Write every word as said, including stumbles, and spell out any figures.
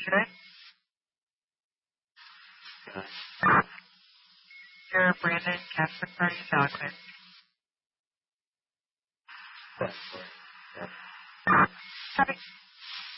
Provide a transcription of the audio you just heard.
Good. You're Brandon Casper Party Document. That's right. Having